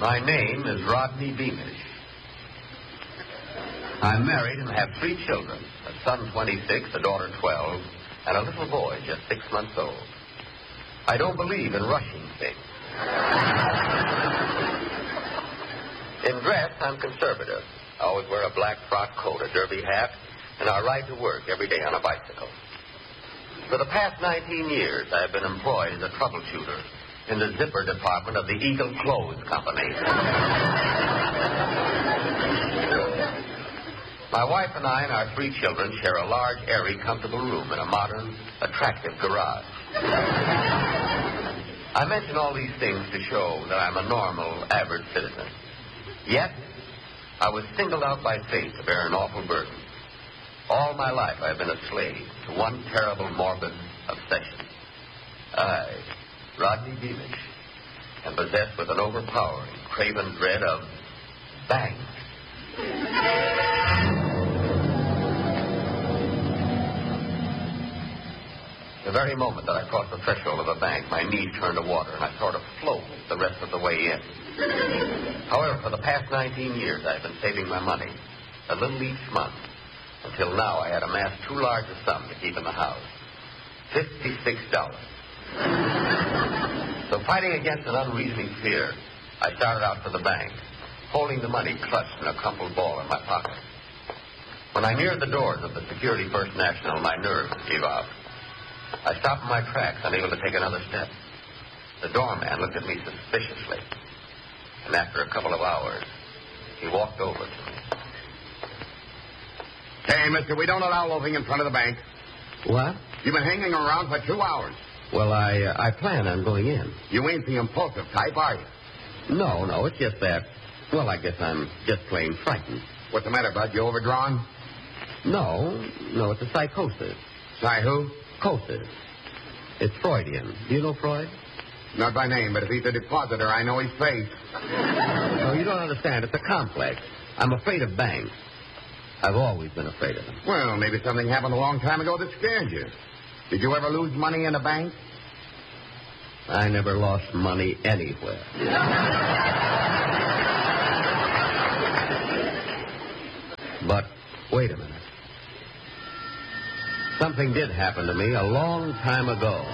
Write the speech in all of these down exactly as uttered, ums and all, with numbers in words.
My name is Rodney Beamish. I'm married and have three children, a son twenty-six, a daughter twelve, and a little boy just six months old. I don't believe in rushing things. In dress, I'm conservative. I always wear a black frock coat, a derby hat, and I ride to work every day on a bicycle. For the past nineteen years, I have been employed as a troubleshooter in the zipper department of the Eagle Clothes Company. My wife and I and our three children share a large, airy, comfortable room in a modern, attractive garage. I mention all these things to show that I'm a normal, average citizen. Yet, I was singled out by fate to bear an awful burden. All my life I've been a slave to one terrible, morbid obsession. I, Rodney Beamish, am possessed with an overpowering, craven dread of banks. The very moment that I crossed the threshold of a bank, my knees turned to water, and I sort of floated the rest of the way in. However, for the past nineteen years, I've been saving my money, a little each month, until now I had amassed too large a sum to keep in the house. Fifty-six dollars. So fighting against an unreasoning fear, I started out for the bank, holding the money clutched in a crumpled ball in my pocket. When I neared the doors of the Security First National, my nerves gave out. I stopped in my tracks, unable to take another step. The doorman looked at me suspiciously, and after a couple of hours, he walked over to me. Hey, mister, we don't allow loafing in front of the bank. What? You've been hanging around for two hours. Well, I uh, I plan on going in. You ain't the impulsive type, are you? No, no, it's just that, well, I guess I'm just plain frightened. What's the matter, bud? You overdrawn? No, no, it's a psychosis. Psy who? Psychosis. It's Freudian. Do you know Freud? Not by name, but if he's a depositor, I know his face. No, you don't understand. It's a complex. I'm afraid of banks. I've always been afraid of them. Well, maybe something happened a long time ago that scared you. Did you ever lose money in a bank? I never lost money anywhere. But wait a minute. Something did happen to me a long time ago.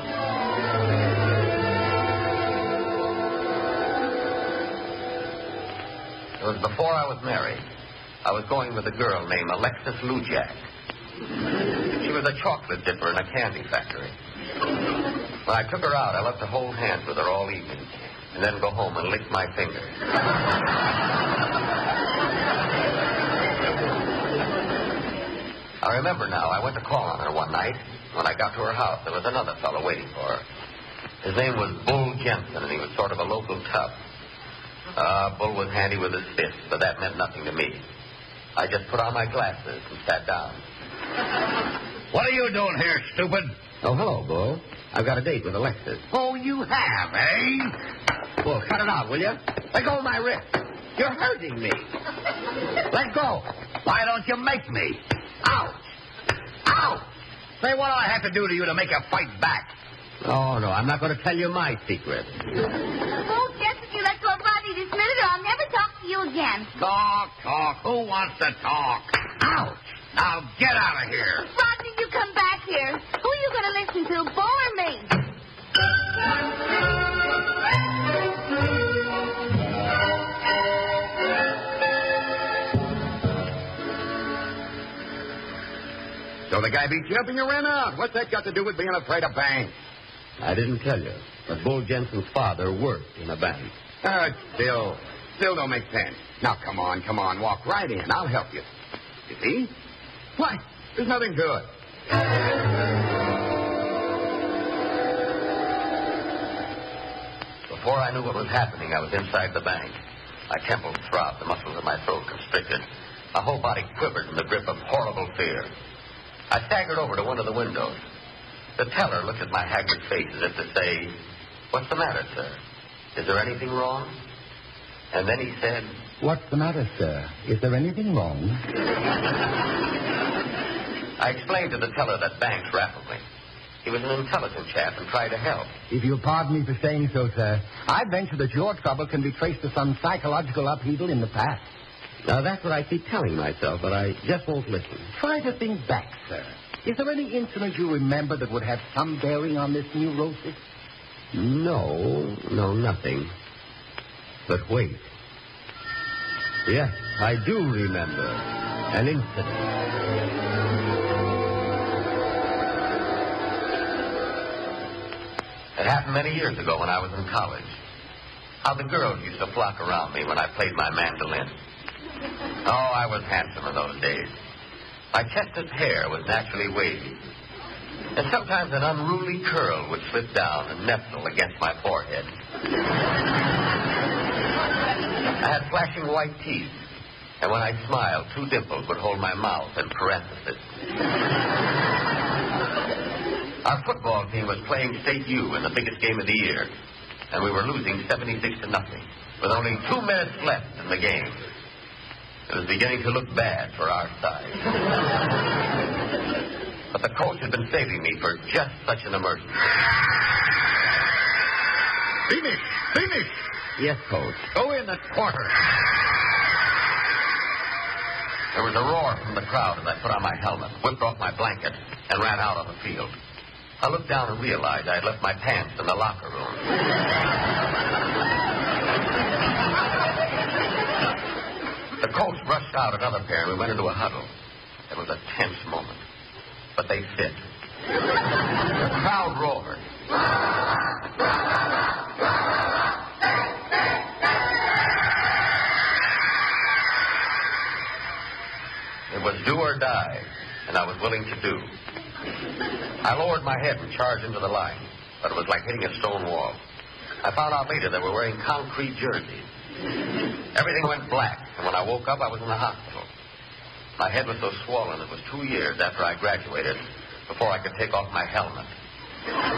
It was before I was married. I was going with a girl named Alexis Lujak. She was a chocolate dipper in a candy factory. When I took her out, I loved to hold hands with her all evening and then go home and lick my fingers. I remember now, I went to call on her one night. When I got to her house, there was another fellow waiting for her. His name was Bull Jensen, and he was sort of a local tough. Uh, Bull was handy with his fists, but that meant nothing to me. I just put on my glasses and sat down. What are you doing here, stupid? Oh, hello, Bull. I've got a date with Alexis. Oh, you have, eh? Bull, cut it out, will you? Let go of my wrist. You're hurting me. Let go. Why don't you make me? Ouch! Ouch! Say, what do I have to do to you to make you fight back? Oh, no, I'm not going to tell you my secret. Oh, just if you let go of Rodney this minute, or I'll never talk to you again. Talk, talk. Who wants to talk? Ouch! Now get out of here. Rodney, you come back here. Who are you going to listen to, Bo or me? So the guy beat you up and you ran out. What's that got to do with being afraid of banks? I didn't tell you, but Bull Jensen's father worked in a bank. Uh, still, still don't make sense. Now, come on, come on. Walk right in. I'll help you. You see? Why? There's nothing to it. Before I knew what was happening, I was inside the bank. My temples throbbed, the muscles of my throat constricted. My whole body quivered in the grip of horrible fear. I staggered over to one of the windows. The teller looked at my haggard face as if to say, "What's the matter, sir? Is there anything wrong?" And then he said, "What's the matter, sir? Is there anything wrong?" I explained to the teller that banks raffled me. He was an intelligent chap and tried to help. If you'll pardon me for saying so, sir, I venture that your trouble can be traced to some psychological upheaval in the past. Now, that's what I keep telling myself, but I just won't listen. Try to think back, sir. Is there any incident you remember that would have some bearing on this neurosis? No, no, nothing. But wait. Yes, I do remember an incident. It happened many years ago when I was in college. How the girls used to flock around me when I played my mandolin. Oh, I was handsome in those days. My chestnut hair was naturally wavy. And sometimes an unruly curl would slip down and nestle against my forehead. I had flashing white teeth. And when I smiled, two dimples would hold my mouth in parenthesis. Our football team was playing State U in the biggest game of the year, and we were losing seventy-six to nothing, with only two minutes left in the game. It was beginning to look bad for our side. But the coach had been saving me for just such an emergency. Beamish! Beamish! Yes, Coach. Go in the quarter. There was a roar from the crowd as I put on my helmet, whipped off my blanket, and ran out on the field. I looked down and realized I had left my pants in the locker room. The coach rushed out another pair, and we went into a huddle. It was a tense moment, but they fit. The crowd roared. It was do or die, and I was willing to do. I lowered my head and charged into the line, but it was like hitting a stone wall. I found out later they were wearing concrete jerseys. Everything went black, and when I woke up, I was in the hospital. My head was so swollen it was two years after I graduated before I could take off my helmet.